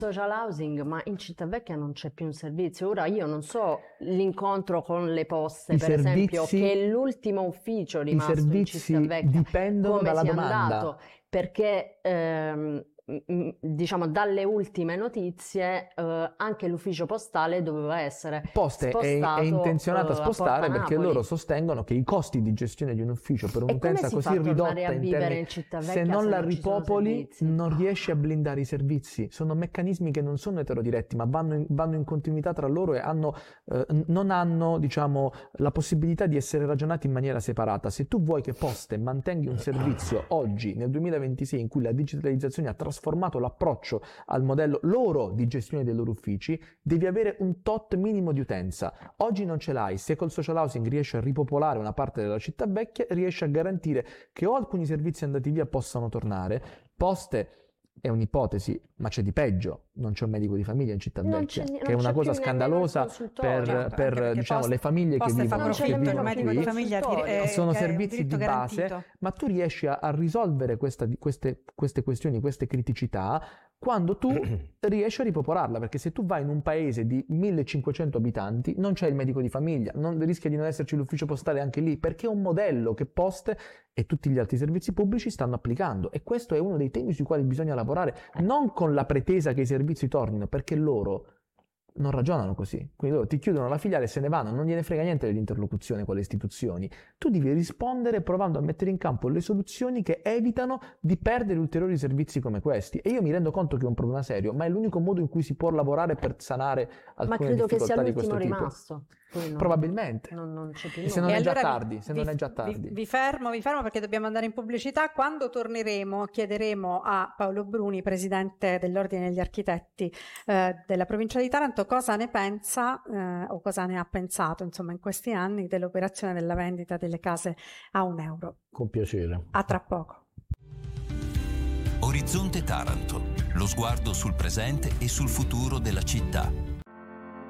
social housing, ma in Cittavecchia non c'è più un servizio. Ora io non so l'incontro con le poste, per esempio, che è l'ultimo ufficio rimasto in Cittavecchia, dipendono come dalla sia domanda. andato, perché diciamo dalle ultime notizie anche l'ufficio postale doveva essere Poste spostato, è intenzionato a spostare Porta perché Napoli. loro sostengono che i costi di gestione di un ufficio per E un'utenza come si così fa a tornare ridotta a in vivere termini, in Cittavecchia se non la non ci sono ripopoli servizi? non riesci a blindare i servizi. Sono meccanismi che non sono eterodiretti, ma vanno in continuità tra loro e non hanno, diciamo, la possibilità di essere ragionati in maniera separata. Se tu vuoi che Poste mantenghi un servizio oggi, nel 2026, in cui la digitalizzazione ha trasformato l'approccio al modello loro di gestione dei loro uffici, devi avere un tot minimo di utenza. Oggi non ce l'hai. Se col social housing riesci a ripopolare una parte della città vecchia, riesci a garantire che o alcuni servizi andati via possano tornare. Poste è un'ipotesi, ma c'è di peggio. Non c'è un medico di famiglia in città vecchia, che è una cosa scandalosa per diciamo, le famiglie che vivono qui. Sono servizi di base, ma tu riesci a risolvere queste questioni, queste criticità, quando tu riesci a ripopolarla, perché se tu vai in un paese di 1500 abitanti non c'è il medico di famiglia, rischia di non esserci l'ufficio postale anche lì, perché è un modello che Poste e tutti gli altri servizi pubblici stanno applicando, e questo è uno dei temi sui quali bisogna lavorare, non con la pretesa che i servizi tornino, perché loro non ragionano così. Quindi loro ti chiudono la filiale e se ne vanno, non gliene frega niente dell'interlocuzione con le istituzioni. Tu devi rispondere provando a mettere in campo le soluzioni che evitano di perdere ulteriori servizi come questi. E io mi rendo conto che è un problema serio, ma è l'unico modo in cui si può lavorare per sanare alcune difficoltà di questo tipo. Ma credo che sia l'ultimo rimasto. Probabilmente. Non c'è più se non è già tardi. Vi fermo perché dobbiamo andare in pubblicità. Quando torneremo chiederemo a Paolo Bruni, presidente dell'Ordine degli Architetti della provincia di Taranto, cosa ne pensa o cosa ne ha pensato, insomma, in questi anni dell'operazione della vendita delle case a €1. Con piacere. A tra poco. Orizzonte Taranto, lo sguardo sul presente e sul futuro della città.